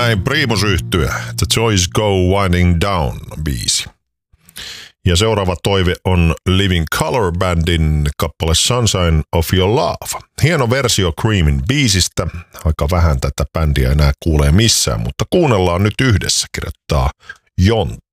näin Primus-yhtye, The Joys Go Winding Down biisi. Ja seuraava toive on Living Colour Bandin kappale Sunshine of Your Love. Hieno versio Creamin biisistä. Aika vähän tätä bändiä enää kuulee missään, mutta kuunnellaan nyt yhdessä, kirjoittaa Jonta.